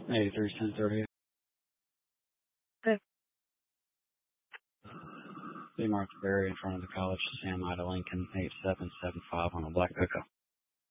83 1030. Okay. Lee Martha Berry in front of the college. Sam Ida Lincoln 8775 on a black pickup.